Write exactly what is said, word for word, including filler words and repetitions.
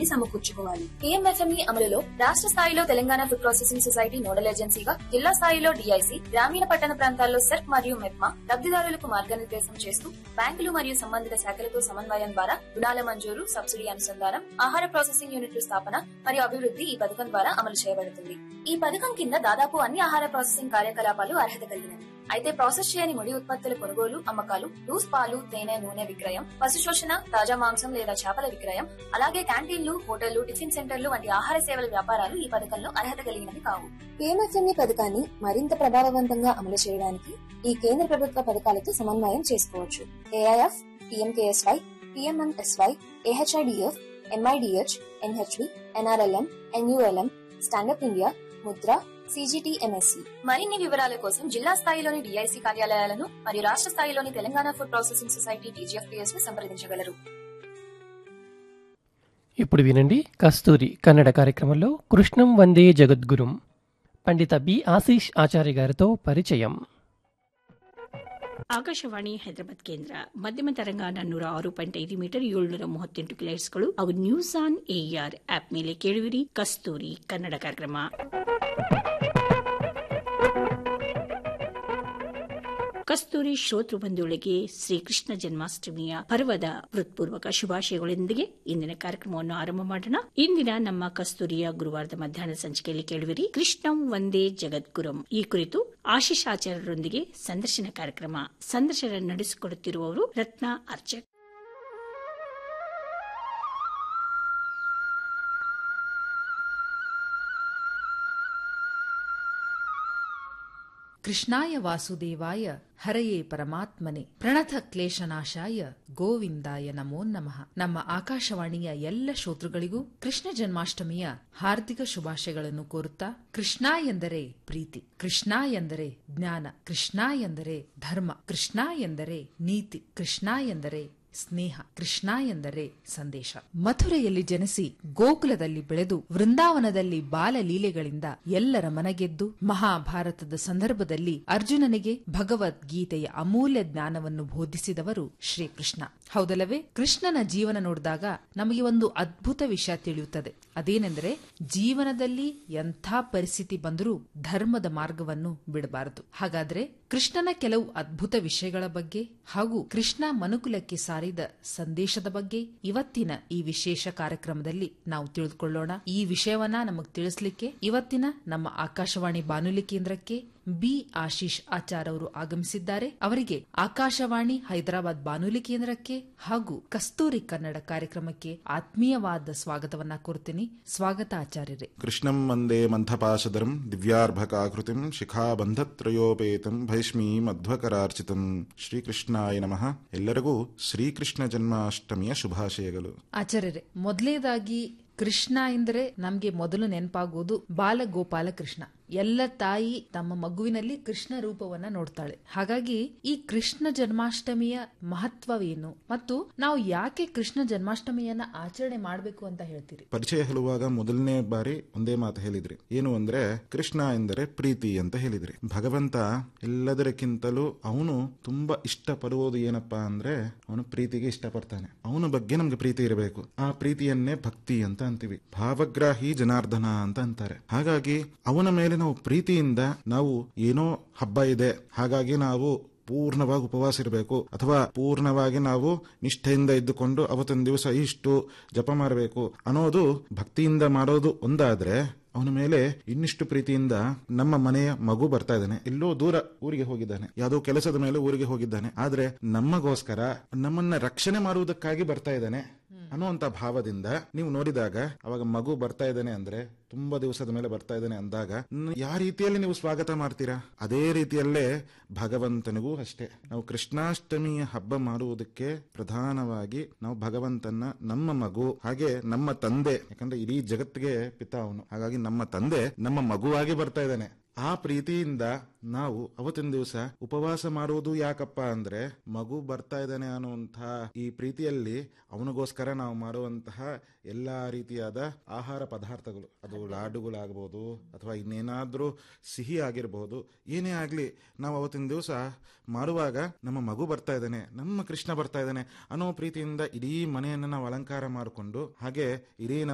అందరికీ సమకూర్చుకోవాలి. పీఎంఎఫ్ఎంఈ అమలులో రాష్ట్ర స్థాయిలో Telangana food processing society nodal ఏజెన్సీగా, జిల్లా స్థాయిలో డిఐసి, గ్రామీణ పట్టణ ప్రాంతాల్లో సెర్క్ మరియు మెప్మా లబ్ధిదారులకు మార్గనిర్దేశం చేస్తూ బ్యాంకులు మరియు సంబంధిత శాఖలతో సమన్వయం ద్వారా రుణాల మంజూరు, సబ్సిడీ అనుసంధానం, ఆహార ప్రాసెసింగ్ యూనిట్ల స్థాపన మరియు అభివృద్ధి ఈ పథకం ద్వారా అమలు చేయబడుతుంది. ఈ పథకం కింద దాదాపు అన్ని ఆహార ప్రాసెసింగ్ కార్యకలాపాలు అర్హత కలిగినవి. అయితే ప్రాసెస్ చేయని ముడి ఉత్పత్తుల కొనుగోలు, అమ్మకాలు, లూస్ పాలు, తేనె, నూనె విక్రయం, పశు శోషణ, తాజా మాంసం లేదా చేపల విక్రయం, అలాగే క్యాంటీన్లు, హోటళ్లు, టిఫిన్ సెంటర్లు వంటి ఆహార సేవల వ్యాపారాలు ఈ పథకంలో అర్హత కలిగినవి కావు. పీఎంఎఫ్ఎంఈ పథకాన్ని మరింత ప్రభావవంతంగా అమలు చేయడానికి ఈ కేంద్ర ప్రభుత్వ పథకాలతో సమన్వయం చేసుకోవచ్చు. AIF, PMKSY, PMMSY, AHIDF, MIDH, NHB, NRLM, NULM, stand up India, Mudra, CGTMSC. మరిన్ని వివరాల కోసం జిల్లా స్థాయిలోని డిఐసి కార్యాలయాలను మరియు రాష్ట్ర స్థాయిలోని Telangana food processing society TGFPS ను సంప్రదించగలరు. ఇప్పుడు వినండి కస్తూరి కన్నడ కార్యక్రమంలో కృష్ణం వందే జగద్గురుం పండిత బి ఆశీష్ ఆచార్య గారితో పరిచయం. ಆಕಾಶವಾಣಿ ಹೈದರಾಬಾದ್ ಕೇಂದ್ರ ಮಧ್ಯಮ ತರಂಗಾನ ನೂರ ಆರು ಪಾಯಿಂಟ್ ಐದು ಮೀಟರ್ ಏಳ್ನೂರ ಮೂವತ್ತೆಂಟು ಕಿಲೋಹೆರ್ಟ್ಸ್ಗಳು ಹಾಗೂ ನ್ಯೂಸ್ ಆನ್ ಏಆರ್ ಆಪ್ ಮೇಲೆ ಕೇಳುವಿರಿ ಕಸ್ತೂರಿ ಕನ್ನಡ ಕಾರ್ಯಕ್ರಮ. ಕಸ್ತೂರಿ ಶ್ರೋತೃ ಬಂಧುಗಳಿಗೆ ಶ್ರೀಕೃಷ್ಣ ಜನ್ಮಾಷ್ಟಮಿಯ ಪರ್ವದ ಹೃತ್ಪೂರ್ವಕ ಶುಭಾಶಯಗಳೊಂದಿಗೆ ಇಂದಿನ ಕಾರ್ಯಕ್ರಮವನ್ನು ಆರಂಭ ಮಾಡೋಣ. ಇಂದಿನ ನಮ್ಮ ಕಸ್ತೂರಿಯ ಗುರುವಾರದ ಮಧ್ಯಾಹ್ನ ಸಂಚಿಕೆಯಲ್ಲಿ ಕೇಳುವಿರಿ ಕೃಷ್ಣಂ ವಂದೇ ಜಗದ್ಗುರುಂ. ಈ ಕುರಿತು ಆಶೀಶ್ ಆಚಾರ್ಯರೊಂದಿಗೆ ಸಂದರ್ಶನ ಕಾರ್ಯಕ್ರಮ. ಸಂದರ್ಶನ ನಡೆಸಿಕೊಡುತ್ತಿರುವವರು ರತ್ನ ಅರ್ಚಕ್. ಕೃಷ್ಣಾಯ ವಾಸುದೇವಾಯ ಹರಯೇ ಪರಮಾತ್ಮನೆ ಪ್ರಣತ ಕ್ಲೇಶನಾಶಾಯ ಗೋವಿಂದಾಯ ನಮೋ ನಮಃ. ನಮ್ಮ ಆಕಾಶವಾಣಿಯ ಎಲ್ಲ ಶ್ರೋತೃಗಳಿಗೂ ಕೃಷ್ಣ ಜನ್ಮಾಷ್ಟಮಿಯ ಹಾರ್ದಿಕ ಶುಭಾಶಯಗಳನ್ನು ಕೋರುತ್ತಾ, ಕೃಷ್ಣ ಎಂದರೆ ಪ್ರೀತಿ, ಕೃಷ್ಣ ಎಂದರೆ ಜ್ಞಾನ, ಕೃಷ್ಣ ಎಂದರೆ ಧರ್ಮ, ಕೃಷ್ಣ ಎಂದರೆ ನೀತಿ, ಕೃಷ್ಣ ಎಂದರೆ ಸ್ನೇಹ, ಕೃಷ್ಣ ಎಂದರೆ ಸಂದೇಶ. ಮಥುರೆಯಲ್ಲಿ ಜನಿಸಿ ಗೋಕುಲದಲ್ಲಿ ಬೆಳೆದು ವೃಂದಾವನದಲ್ಲಿ ಬಾಲಲೀಲೆಗಳಿಂದ ಎಲ್ಲರ ಮನಗೆದ್ದು ಮಹಾಭಾರತದ ಸಂದರ್ಭದಲ್ಲಿ ಅರ್ಜುನನಿಗೆ ಭಗವದ್ಗೀತೆಯ ಅಮೂಲ್ಯ ಜ್ಞಾನವನ್ನು ಬೋಧಿಸಿದವರು ಶ್ರೀಕೃಷ್ಣ. ಹೌದಲ್ಲವೇ? ಕೃಷ್ಣನ ಜೀವನ ನೋಡಿದಾಗ ನಮಗೆ ಒಂದು ಅದ್ಭುತ ವಿಷಯ ತಿಳಿಯುತ್ತದೆ. ಅದೇನೆಂದರೆ, ಜೀವನದಲ್ಲಿ ಎಂಥ ಪರಿಸ್ಥಿತಿ ಬಂದರೂ ಧರ್ಮದ ಮಾರ್ಗವನ್ನು ಬಿಡಬಾರದು. ಹಾಗಾದ್ರೆ ಕೃಷ್ಣನ ಕೆಲವು ಅದ್ಭುತ ವಿಷಯಗಳ ಬಗ್ಗೆ ಹಾಗೂ ಕೃಷ್ಣ ಮನುಕುಲಕ್ಕೆ ಸಾರಿದ ಸಂದೇಶದ ಬಗ್ಗೆ ಇವತ್ತಿನ ಈ ವಿಶೇಷ ಕಾರ್ಯಕ್ರಮದಲ್ಲಿ ನಾವು ತಿಳಿದುಕೊಳ್ಳೋಣ. ಈ ವಿಷಯವನ್ನ ನಮಗೆ ತಿಳಿಸಲಿಕ್ಕೆ ಇವತ್ತಿನ ನಮ್ಮ ಆಕಾಶವಾಣಿ ಬಾನುಲಿ ಕೇಂದ್ರಕ್ಕೆ ಬಿ ಆಶೀಶ್ ಆಚಾರ್ ಅವರು ಆಗಮಿಸಿದ್ದಾರೆ. ಅವರಿಗೆ ಆಕಾಶವಾಣಿ ಹೈದರಾಬಾದ್ ಬಾನುಲಿ ಕೇಂದ್ರಕ್ಕೆ ಹಾಗೂ ಕಸ್ತೂರಿ ಕನ್ನಡ ಕಾರ್ಯಕ್ರಮಕ್ಕೆ ಆತ್ಮೀಯವಾದ ಸ್ವಾಗತವನ್ನ ಕೋರುತ್ತೇನೆ. ಸ್ವಾಗತ ಆಚಾರ್ಯರೇ. ಕೃಷ್ಣಂ ವಂದೇ ಮಂಥಪಾಶಧರಂ ದಿವ್ಯಾರ್ಭಕಾಕೃತಿಂ ಶಿಖಾಬಂಧತ್ರಯೋಪೇತಂ ಭೈಷ್ಮೀಂ ಅಧ್ವಕರಾರ್ಚಿತಂ. ಶ್ರೀಕೃಷ್ಣಾಯ ನಮಃ. ಎಲ್ಲರಿಗೂ ಶ್ರೀಕೃಷ್ಣ ಜನ್ಮಾಷ್ಟಮಿಯ ಶುಭಾಶಯಗಳು. ಆಚಾರ್ಯರೇ, ಮೊದಲನೇದಾಗಿ ಕೃಷ್ಣ ಎಂದರೆ ನಮ್ಗೆ ಮೊದಲು ನೆನಪಾಗುವುದು ಬಾಲಗೋಪಾಲ ಕೃಷ್ಣ. ಎಲ್ಲ ತಾಯಿ ತಮ್ಮ ಮಗುವಿನಲ್ಲಿ ಕೃಷ್ಣ ರೂಪವನ್ನ ನೋಡ್ತಾಳೆ. ಹಾಗಾಗಿ ಈ ಕೃಷ್ಣ ಜನ್ಮಾಷ್ಟಮಿಯ ಮಹತ್ವವೇನು ಮತ್ತು ನಾವು ಯಾಕೆ ಕೃಷ್ಣ ಜನ್ಮಾಷ್ಟಮಿಯನ್ನ ಆಚರಣೆ ಮಾಡಬೇಕು ಅಂತ ಹೇಳ್ತೀರಿ? ಪರಿಚಯ ಹೇಳುವಾಗ ಮೊದಲನೇ ಬಾರಿ ಒಂದೇ ಮಾತು ಹೇಳಿದ್ರಿ, ಏನು ಅಂದ್ರೆ ಕೃಷ್ಣ ಎಂದರೆ ಪ್ರೀತಿ ಅಂತ ಹೇಳಿದ್ರಿ. ಭಗವಂತ ಎಲ್ಲದಕ್ಕಿಂತಲೂ ಅವನು ತುಂಬಾ ಇಷ್ಟಪಡುವುದು ಏನಪ್ಪಾ ಅಂದ್ರೆ ಅವನು ಪ್ರೀತಿಗೆ ಇಷ್ಟಪಡ್ತಾನೆ. ಅವನ ಬಗ್ಗೆ ನಮ್ಗೆ ಪ್ರೀತಿ ಇರಬೇಕು. ಆ ಪ್ರೀತಿಯನ್ನೇ ಭಕ್ತಿ ಅಂತ ಅಂತೀವಿ. ಭಾವಗ್ರಾಹಿ ಜನಾರ್ದನ ಅಂತ ಅಂತಾರೆ. ಹಾಗಾಗಿ ಅವನ ಮೇಲೆ ನಾವು ಪ್ರೀತಿಯಿಂದ ನಾವು ಏನೋ ಹಬ್ಬ ಇದೆ ಹಾಗಾಗಿ ನಾವು ಪೂರ್ಣವಾಗಿ ಉಪವಾಸ ಇರಬೇಕು ಅಥವಾ ಪೂರ್ಣವಾಗಿ ನಾವು ನಿಷ್ಠೆಯಿಂದ ಇದ್ದುಕೊಂಡು ಅವತ್ತೊಂದು ದಿವಸ ಇಷ್ಟು ಜಪ ಮಾಡಬೇಕು ಅನ್ನೋದು ಭಕ್ತಿಯಿಂದ ಮಾಡೋದು ಒಂದಾದ್ರೆ, ಅವನ ಮೇಲೆ ಇನ್ನಿಷ್ಟು ಪ್ರೀತಿಯಿಂದ ನಮ್ಮ ಮನೆಯ ಮಗು ಬರ್ತಾ ಇದ್ದಾನೆ, ಎಲ್ಲೋ ದೂರ ಊರಿಗೆ ಹೋಗಿದ್ದಾನೆ, ಯಾವುದೋ ಕೆಲಸದ ಮೇಲೆ ಊರಿಗೆ ಹೋಗಿದ್ದಾನೆ, ಆದ್ರೆ ನಮಗೋಸ್ಕರ ನಮ್ಮನ್ನ ರಕ್ಷಣೆ ಮಾಡುವುದಕ್ಕಾಗಿ ಬರ್ತಾ ಇದ್ದಾನೆ ಅನ್ನುವಂತ ಭಾವದಿಂದ ನೀವು ನೋಡಿದಾಗ ಅವಾಗ ಮಗು ಬರ್ತಾ ಇದ್ದಾನೆ ಅಂದ್ರೆ, ತುಂಬಾ ದಿವಸದ ಮೇಲೆ ಬರ್ತಾ ಇದ್ದಾನೆ ಅಂದಾಗ ಯಾವ ರೀತಿಯಲ್ಲಿ ನೀವು ಸ್ವಾಗತ ಮಾಡ್ತೀರಾ, ಅದೇ ರೀತಿಯಲ್ಲೇ ಭಗವಂತನಿಗೂ ಅಷ್ಟೇ. ನಾವು ಕೃಷ್ಣಾಷ್ಟಮಿಯ ಹಬ್ಬ ಮಾಡುವುದಕ್ಕೆ ಪ್ರಧಾನವಾಗಿ ನಾವು ಭಗವಂತನ ನಮ್ಮ ಮಗು ಹಾಗೆ ನಮ್ಮ ತಂದೆ, ಯಾಕಂದ್ರೆ ಇಡೀ ಜಗತ್ತಿಗೆ ಪಿತ ಅವನು. ಹಾಗಾಗಿ ನಮ್ಮ ತಂದೆ ನಮ್ಮ ಮಗುವಾಗಿ ಬರ್ತಾ ಇದ್ದಾನೆ. ಆ ಪ್ರೀತಿಯಿಂದ ನಾವು ಅವತ್ತಿನ ದಿವಸ ಉಪವಾಸ ಮಾಡುವುದು ಯಾಕಪ್ಪ ಅಂದ್ರೆ, ಮಗು ಬರ್ತಾ ಇದ್ದಾನೆ ಅನ್ನುವಂತಹ ಈ ಪ್ರೀತಿಯಲ್ಲಿ ಅವನಿಗೋಸ್ಕರ ನಾವು ಮಾಡುವಂತಹ ಎಲ್ಲಾ ರೀತಿಯಾದ ಆಹಾರ ಪದಾರ್ಥಗಳು, ಅದು ಲಾಡುಗಳಾಗಬಹುದು ಅಥವಾ ಇನ್ನೇನಾದ್ರೂ ಸಿಹಿ ಆಗಿರಬಹುದು, ಏನೇ ಆಗ್ಲಿ ನಾವು ಅವತ್ತಿನ ದಿವಸ ಮಾಡುವಾಗ ನಮ್ಮ ಮಗು ಬರ್ತಾ ಇದ್ದಾನೆ, ನಮ್ಮ ಕೃಷ್ಣ ಬರ್ತಾ ಇದ್ದಾನೆ ಅನ್ನೋ ಪ್ರೀತಿಯಿಂದ ಇಡೀ ಮನೆಯನ್ನು ನಾವು ಅಲಂಕಾರ ಮಾಡಿಕೊಂಡು, ಹಾಗೆ ಇಡೀ